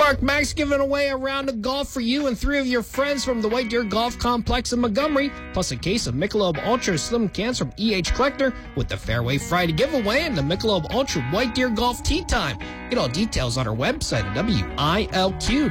Mark Max giving away a round of golf for you and 3 of your friends from the White Deer Golf Complex in Montgomery, plus a case of Michelob Ultra Slim cans from EH Collector with the Fairway Friday giveaway and the Michelob Ultra White Deer Golf Tee Time. Get all details on our website at WILQ.